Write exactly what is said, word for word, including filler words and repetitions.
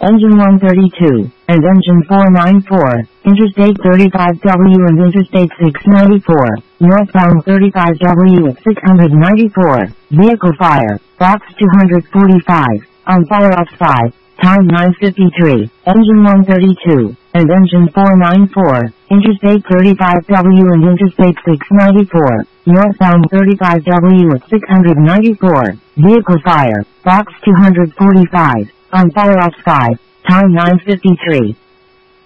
Engine one thirty-two, and Engine four ninety-four, Interstate thirty-five W and Interstate six ninety-four, northbound thirty-five W at six ninety-four, vehicle fire, box two forty-five, on fire outside, time nine fifty-three, Engine one thirty-two, and Engine four ninety-four, Interstate thirty-five W and Interstate six ninety-four, northbound thirty-five W at six ninety-four, vehicle fire, box two forty-five, on fire outside, time nine fifty-three.